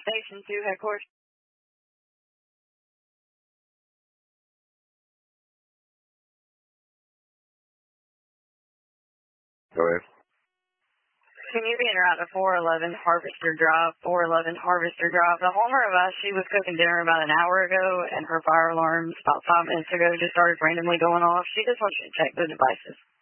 Station 2 headquarters. Go ahead. Can you be en route to 411 Harvester Drive, 411 Harvester Drive? The homeowner advised she was cooking dinner about an hour ago, and her fire alarms about 5 minutes ago just started randomly going off. She just wants you to check the devices.